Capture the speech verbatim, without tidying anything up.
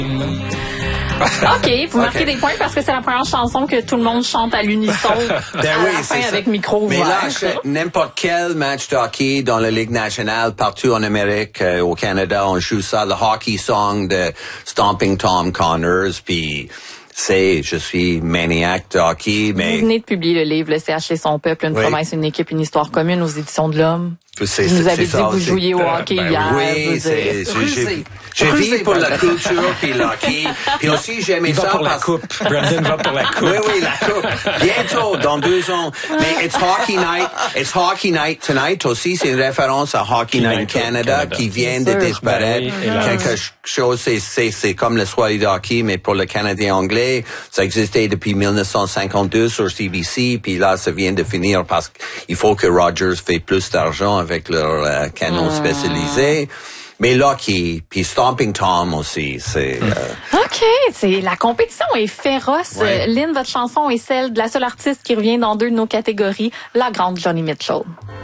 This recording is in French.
OK, vous marquez okay. des points parce que c'est la première chanson que tout le monde chante à l'unisson ben à oui, la fin ça. avec micro Mais ouvert. Mais là, n'importe quel match de hockey dans la Ligue nationale, partout en Amérique, euh, au Canada, on joue ça, le hockey song de Stomping Tom Connors, puis c'est, je suis maniaque de hockey, mais... Vous venez de publier le livre « Le C H et son peuple, une oui. promesse, une équipe, une histoire commune » aux éditions de l'Homme. C'est, vous nous avez dit ça, que vous jouiez au hockey ben, hier. Oui, c'est... Je vis pour la culture puis le hockey. Puis aussi, j'aimais Il ça va pour parce... la coupe. Brandon va pour la coupe. Oui, oui, la coupe. Bientôt, dans deux ans. Mais it's hockey night. It's hockey night tonight aussi. C'est une référence à Hockey Night in Canada, Canada qui vient de disparaître. Ben oui, quelque chose, c'est, c'est, c'est comme le soirée de hockey, mais pour le Canadien anglais. Ça existait depuis dix-neuf cent cinquante-deux sur C B C. Puis là, ça vient de finir parce qu'il faut que Rogers fait plus d'argent avec leur euh, canon mm. spécialisé. Mais là, qui, puis Stomping Tom aussi, c'est... Euh... OK, c'est la compétition est féroce. Ouais. Lynn, votre chanson est celle de la seule artiste qui revient dans deux de nos catégories, la grande Joni Mitchell.